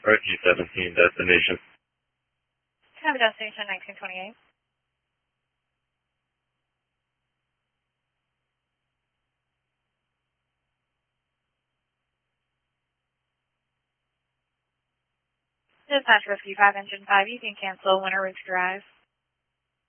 RG-17 destination. Have a destination 1928. Dispatch Whiskey 5 Engine 5, you can cancel Winter Ridge Drive.